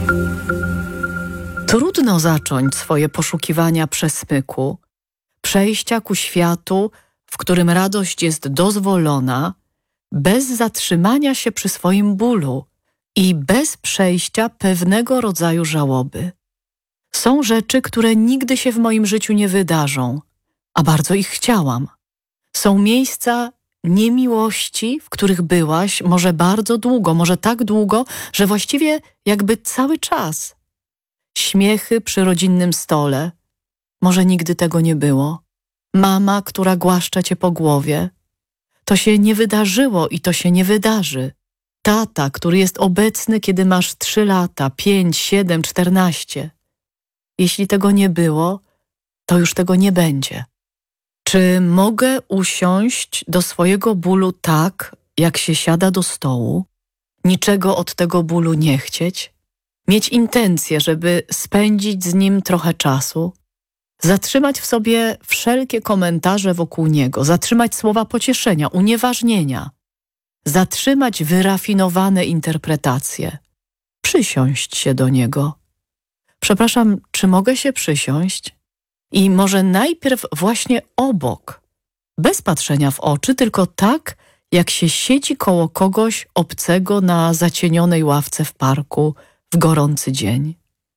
Trudno zacząć swoje poszukiwania przesmyku, przejścia ku światu, w którym radość jest dozwolona, bez zatrzymania się przy swoim bólu i bez przejścia pewnego rodzaju żałoby. Są rzeczy, które nigdy się w moim życiu nie wydarzą, a bardzo ich chciałam. Są miejsca niemiłości, w których byłaś może bardzo długo, może tak długo, że właściwie jakby cały czas. Śmiechy przy rodzinnym stole, może nigdy tego nie było. Mama, która głaszcze cię po głowie. To się nie wydarzyło i to się nie wydarzy. Tata, który jest obecny, kiedy masz 3 lata, 5, 7, 14. Jeśli tego nie było, to już tego nie będzie. Czy mogę usiąść do swojego bólu tak, jak się siada do stołu? Niczego od tego bólu nie chcieć? Mieć intencję, żeby spędzić z nim trochę czasu? Zatrzymać w sobie wszelkie komentarze wokół niego, zatrzymać słowa pocieszenia, unieważnienia, zatrzymać wyrafinowane interpretacje, przysiąść się do niego. Przepraszam, czy mogę się przysiąść? I może najpierw właśnie obok, bez patrzenia w oczy, tylko tak, jak się siedzi koło kogoś obcego na zacienionej ławce w parku w gorący dzień.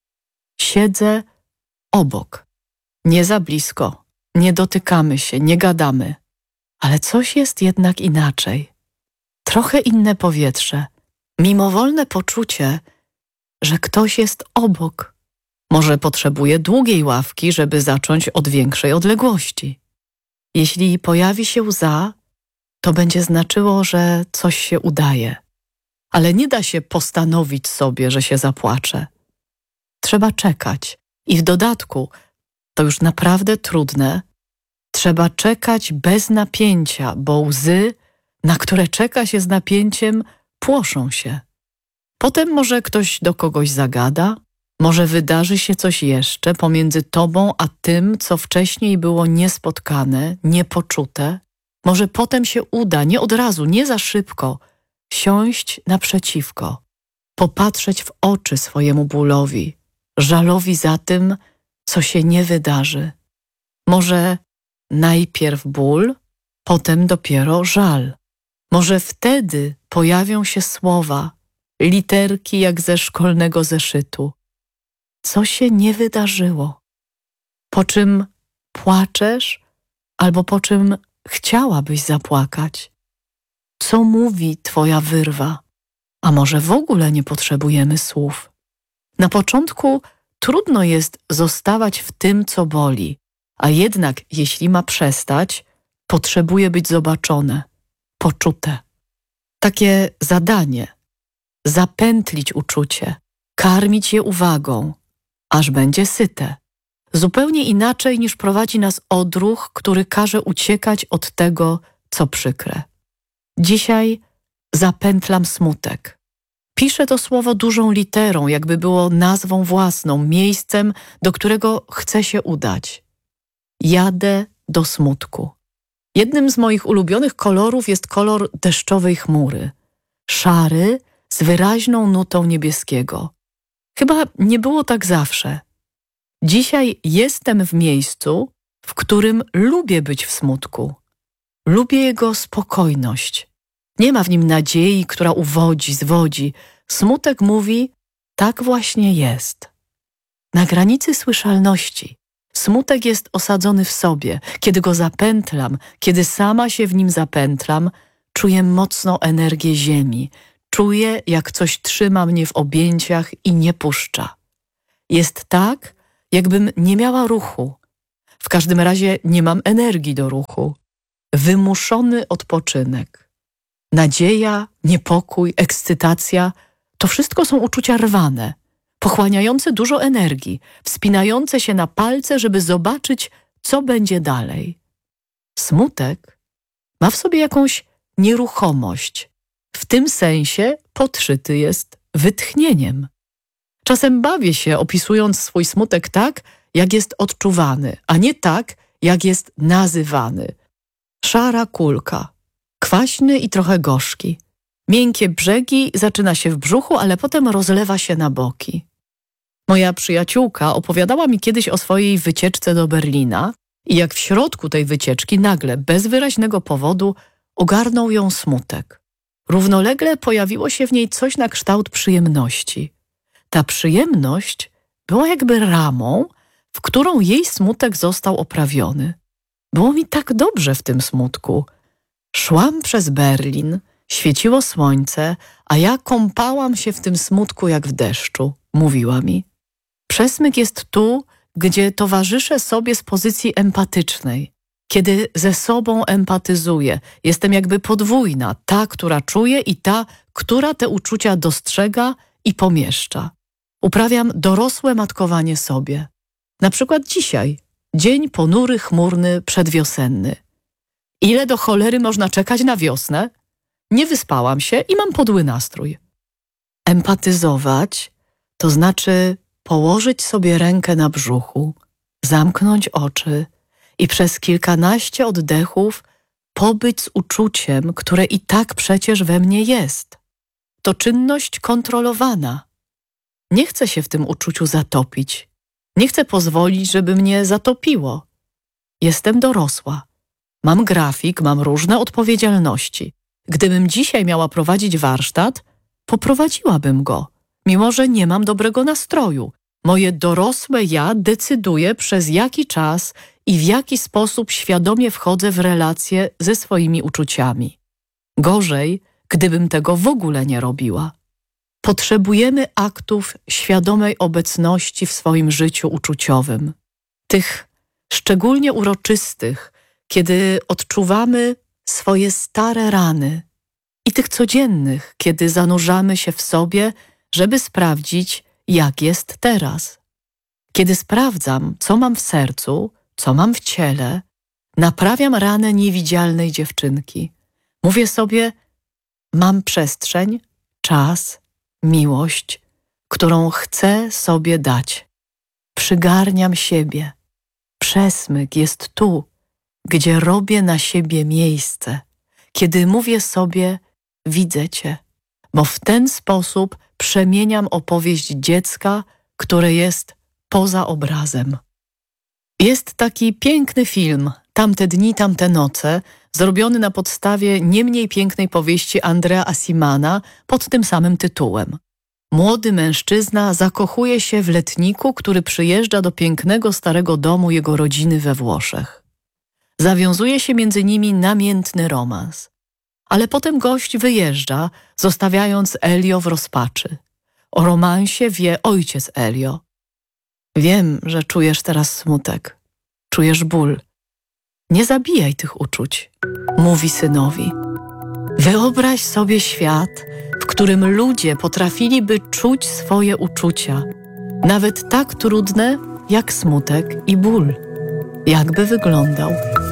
Siedzę obok, nie za blisko, nie dotykamy się, nie gadamy, ale coś jest jednak inaczej. Trochę inne powietrze, mimowolne poczucie, że ktoś jest obok. Może potrzebuje długiej ławki, żeby zacząć od większej odległości. Jeśli pojawi się łza, to będzie znaczyło, że coś się udaje. Ale nie da się postanowić sobie, że się zapłacze. Trzeba czekać. I w dodatku, to już naprawdę trudne, trzeba czekać bez napięcia, bo łzy, na które czeka się z napięciem, płoszą się. Potem może ktoś do kogoś zagada, może wydarzy się coś jeszcze pomiędzy tobą a tym, co wcześniej było niespotkane, niepoczute. Może potem się uda, nie od razu, nie za szybko, siąść naprzeciwko, popatrzeć w oczy swojemu bólowi, żalowi za tym, co się nie wydarzy. Może najpierw ból, potem dopiero żal. Może wtedy pojawią się słowa, literki jak ze szkolnego zeszytu. Co się nie wydarzyło? Po czym płaczesz albo po czym chciałabyś zapłakać? Co mówi twoja wyrwa? A może w ogóle nie potrzebujemy słów? Na początku trudno jest zostawać w tym, co boli, a jednak jeśli ma przestać, potrzebuje być zobaczone, poczute. Takie zadanie, zapętlić uczucie, karmić je uwagą, aż będzie syte. Zupełnie inaczej niż prowadzi nas odruch, który każe uciekać od tego, co przykre. Dzisiaj zapętlam smutek. Piszę to słowo dużą literą, jakby było nazwą własną, miejscem, do którego chcę się udać. Jadę do smutku. Jednym z moich ulubionych kolorów jest kolor deszczowej chmury. Szary, z wyraźną nutą niebieskiego. Chyba nie było tak zawsze. Dzisiaj jestem w miejscu, w którym lubię być w smutku. Lubię jego spokojność. Nie ma w nim nadziei, która uwodzi, zwodzi. Smutek mówi, tak właśnie jest. Na granicy słyszalności. Smutek jest osadzony w sobie. Kiedy go zapętlam, kiedy sama się w nim zapętlam, czuję mocną energię ziemi. Czuję, jak coś trzyma mnie w objęciach i nie puszcza. Jest tak, jakbym nie miała ruchu. W każdym razie nie mam energii do ruchu. Wymuszony odpoczynek. Nadzieja, niepokój, ekscytacja to wszystko są uczucia rwane, pochłaniające dużo energii, wspinające się na palce, żeby zobaczyć, co będzie dalej. Smutek ma w sobie jakąś nieruchomość. W tym sensie podszyty jest wytchnieniem. Czasem bawię się, opisując swój smutek tak, jak jest odczuwany, a nie tak, jak jest nazywany. Szara kulka, kwaśny i trochę gorzki. Miękkie brzegi, zaczyna się w brzuchu, ale potem rozlewa się na boki. Moja przyjaciółka opowiadała mi kiedyś o swojej wycieczce do Berlina i jak w środku tej wycieczki nagle, bez wyraźnego powodu, ogarnął ją smutek. Równolegle pojawiło się w niej coś na kształt przyjemności. Ta przyjemność była jakby ramą, w którą jej smutek został oprawiony. Było mi tak dobrze w tym smutku. Szłam przez Berlin, świeciło słońce, a ja kąpałam się w tym smutku jak w deszczu, mówiła mi. Przesmyk jest tu, gdzie towarzyszę sobie z pozycji empatycznej. Kiedy ze sobą empatyzuję, jestem jakby podwójna, ta, która czuje i ta, która te uczucia dostrzega i pomieszcza. Uprawiam dorosłe matkowanie sobie. Na przykład dzisiaj, dzień ponury, chmurny, przedwiosenny. Ile do cholery można czekać na wiosnę? Nie wyspałam się i mam podły nastrój. Empatyzować to znaczy położyć sobie rękę na brzuchu, zamknąć oczy i przez kilkanaście oddechów pobyć z uczuciem, które i tak przecież we mnie jest. To czynność kontrolowana. Nie chcę się w tym uczuciu zatopić. Nie chcę pozwolić, żeby mnie zatopiło. Jestem dorosła. Mam grafik, mam różne odpowiedzialności. Gdybym dzisiaj miała prowadzić warsztat, poprowadziłabym go, mimo że nie mam dobrego nastroju. Moje dorosłe ja decyduje, przez jaki czas i w jaki sposób świadomie wchodzę w relacje ze swoimi uczuciami. Gorzej, gdybym tego w ogóle nie robiła. Potrzebujemy aktów świadomej obecności w swoim życiu uczuciowym. Tych szczególnie uroczystych, kiedy odczuwamy swoje stare rany i tych codziennych, kiedy zanurzamy się w sobie, żeby sprawdzić, jak jest teraz. Kiedy sprawdzam, co mam w sercu, co mam w ciele, naprawiam ranę niewidzialnej dziewczynki. Mówię sobie, mam przestrzeń, czas, miłość, którą chcę sobie dać. Przygarniam siebie. Przesmyk jest tu, gdzie robię na siebie miejsce, kiedy mówię sobie, widzę cię, bo w ten sposób przemieniam opowieść dziecka, które jest poza obrazem. Jest taki piękny film, Tamte dni, tamte noce, zrobiony na podstawie nie mniej pięknej powieści Andrea Asimana pod tym samym tytułem. Młody mężczyzna zakochuje się w letniku, który przyjeżdża do pięknego starego domu jego rodziny we Włoszech. Zawiązuje się między nimi namiętny romans. Ale potem gość wyjeżdża, zostawiając Elio w rozpaczy. O romansie wie ojciec Elio. Wiem, że czujesz teraz smutek. Czujesz ból. Nie zabijaj tych uczuć, mówi synowi. Wyobraź sobie świat, w którym ludzie potrafiliby czuć swoje uczucia, nawet tak trudne jak smutek i ból. Jak by wyglądał?